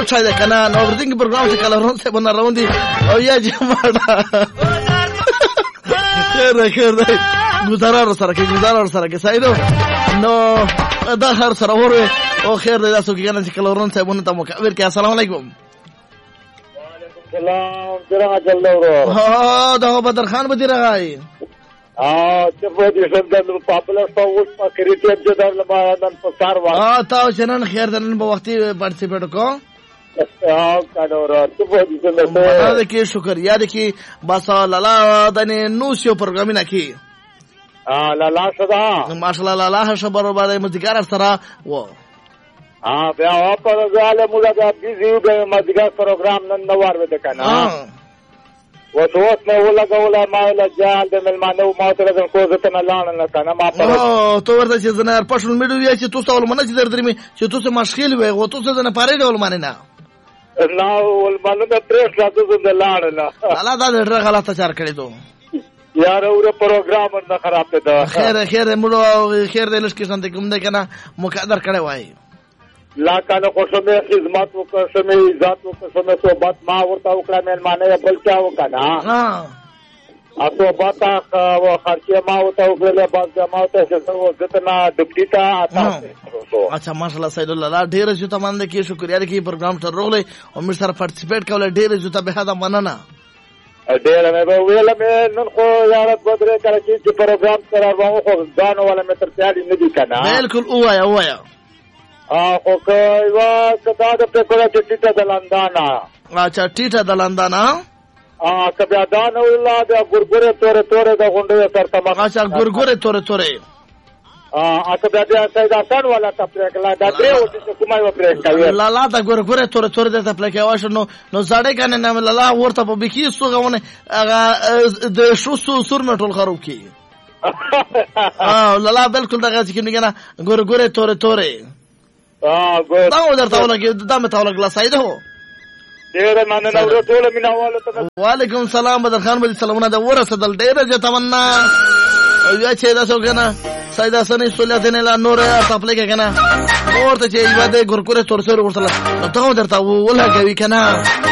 ګډ چای ده کنه نو ورځنګ پروګرام څخه کلرون څه بنا روان دي او یا جماړه خیر دی گزارا سره کې سایدو نو دا هر سره وره او خیر دی تاسو کې کنه چې کلرون څه بونه ته مکبر کې السلام علیکم سلام جرا جلورو ها دا بدر خان بدی راغی چې په دې څنګه په پاپلر پاوټ په کریټیټ د در لپاره نن په کار وا تاسو شنن خیر دنن په وختي پارټیسیپیټ کو کاډورا ته په دې څنګه دا کې شکریا دې کې بس لالا دنه نو سیو پروګرام نه کی لالا صدا ماشاءالله لالا خبر باندې مذکر سره و بیا په ځاله موږ دا بيزي د مذکر پروګرام نن نوار وته کنه وسوس نه ولګوله ما له جال د ملمانو ما تر دې کو زته نه لاړ نه کنه ما په تو ورته چې زنار پښل میډو وی چې تاسو ول منځ درې چې تاسو مشغول وي او تاسو نه پاره ډول مانه نه ول مانه د پرېس راځو د لاړ نه الله دا ډېر غلطه چار کړی دو یار اور پروګرام نه خراب ده خیر موږ خیر دې لږ کې څنګه کوم ده کنه مقدر کړی وای لا کنه قسمه خدمت وکړه عزت وکړه صحبت ما ورته وکړه مېلمانه بل چا وکړه صحبت او خرچه ما ورته وکړه باز ما ته څه وځتنا ډپټی تا اچھا ماشاءالله سید الله ډیر جو تمام دې کې شکریا دې کې پروګرام تر روغله او موږ سره پارټیسیپیټ کول ډیر جو ته به دا مننه ډیر مې ویل مې نن خو یارت بدره کړ چې پروګرام سره راو خو ځان ولا مې تر تیاری نه دي کنه بالکل وایا او کایوا کدا د پکوړه ټیټه د لندانا اچھا ټیټه د لندانا کبه دان الله د ګورګوره تور د غونډه تر تمه اچھا ګورګوره تور کبه د سیداتان ولا تپریکلا د دریو چې کومه و پریکلا لالا د ګورګوره تور د تپلیکوا شنو نو زړې کنه نه لالا ورته په بکی سوغونه هغه د شو سور نټول خراب کی لالا بالکل دغه چې کنه ګورګوره تور دا ودرته ولګي دا مته ولګلا سایده هو ډیر مننه ورو ټول میناواله ته وعلیکم السلام بدر خان بل سلامونه د ورسدل ډیر ج تمنا او یا چې دا څو کنه سایده سنې سولته نه لا نور خپل کې کنه ورته چې یوه د ګورګوره تور ورته ته ودرته ولګوي کنه